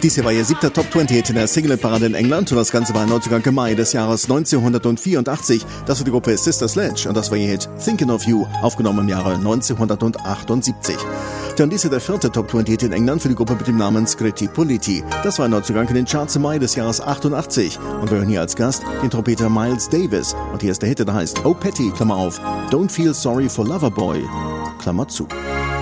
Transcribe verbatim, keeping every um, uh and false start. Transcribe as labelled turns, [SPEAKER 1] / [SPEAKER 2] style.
[SPEAKER 1] Dies hier war ihr siebter Top zwanzig in der Single-Parade in England und das Ganze war neunzehnter Mai des Jahres neunzehnhundertvierundachtzig. Das war die Gruppe Sister Sledge und das war ihr Hit Thinking of You, aufgenommen im Jahre neunzehnhundertachtundsiebzig. Ja, und dies hier der vierte Top zwanzig in England für die Gruppe mit dem Namen Scritti Politti. Das war neunzehnter in den Charts im Mai des Jahres achtundachtzig. Und wir hören hier als Gast den Trompeter Miles Davis. Und hier ist der Hit, der heißt Oh Petty, Klammer auf, Don't Feel Sorry for Loverboy, Klammer zu.